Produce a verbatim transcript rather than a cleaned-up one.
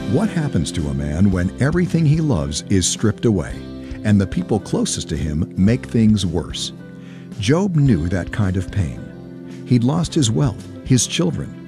What happens to a man when everything he loves is stripped away and the people closest to him make things worse? Job knew that kind of pain. He'd lost his wealth, his children,